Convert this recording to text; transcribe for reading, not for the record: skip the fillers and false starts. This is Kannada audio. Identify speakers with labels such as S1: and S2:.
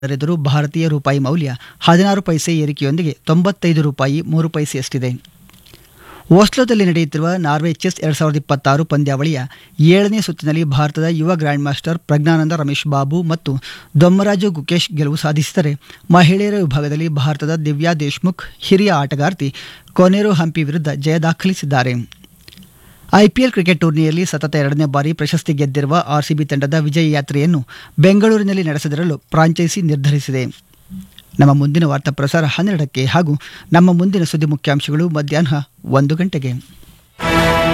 S1: ಎದುರು ಭಾರತೀಯ ರೂಪಾಯಿ ಮೌಲ್ಯ 16 ಪೈಸೆ ಏರಿಕೆಯೊಂದಿಗೆ 95 ರೂಪಾಯಿ 3 ಪೈಸೆಯಷ್ಟಿದೆ. ಓಸ್ಲೋದಲ್ಲಿ ನಡೆಯುತ್ತಿರುವ ನಾರ್ವೆ ಚೆಸ್ 2026 ಪಂದ್ಯಾವಳಿಯ 7ನೇ ಸುತ್ತಿನಲ್ಲಿ ಭಾರತದ ಯುವ ಗ್ರ್ಯಾಂಡ್ ಮಾಸ್ಟರ್ ಪ್ರಜ್ಞಾನಂದ ರಮೇಶ್ ಬಾಬು ಮತ್ತು ದೊಮ್ಮರಾಜು ಗುಕೇಶ್ ಗೆಲುವು ಸಾಧಿಸಿದರೆ, ಮಹಿಳೆಯರ ವಿಭಾಗದಲ್ಲಿ ಭಾರತದ ದಿವ್ಯಾ ದೇಶ್ಮುಖ್ ಹಿರಿಯ ಆಟಗಾರ್ತಿ ಕೊನೆರು ಹಂಪಿ ವಿರುದ್ಧ ಜಯ ದಾಖಲಿಸಿದ್ದಾರೆ. ಐಪಿಎಲ್ ಕ್ರಿಕೆಟ್ ಟೂರ್ನಿಯಲ್ಲಿ ಸತತ 2ನೇ ಬಾರಿ ಪ್ರಶಸ್ತಿ ಗೆದ್ದಿರುವ ಆರ್ಸಿಬಿ ತಂಡದ ವಿಜಯ ಯಾತ್ರೆಯನ್ನು ಬೆಂಗಳೂರಿನಲ್ಲಿ ನಡೆಸದಿರಲು ಫ್ರಾಂಚೈಸಿ ನಿರ್ಧರಿಸಿದೆ. ನಮ್ಮ ಮುಂದಿನ ವಾರ್ತಾ ಪ್ರಸಾರ 12ಕ್ಕೆ ಹಾಗೂ ನಮ್ಮ ಮುಂದಿನ ಸುದ್ದಿ ಮುಖ್ಯಾಂಶಗಳು ಮಧ್ಯಾಹ್ನ 1 ಗಂಟೆಗೆ.